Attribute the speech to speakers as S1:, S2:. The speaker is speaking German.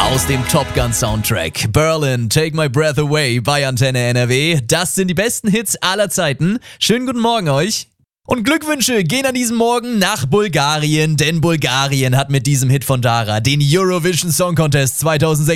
S1: Aus dem Top Gun Soundtrack. Berlin, Take My Breath Away bei Antenne NRW. Das sind die besten Hits aller Zeiten. Schönen guten Morgen euch. Und Glückwünsche gehen an diesem Morgen nach Bulgarien, denn Bulgarien hat mit diesem Hit von Dara den Eurovision Song Contest 2006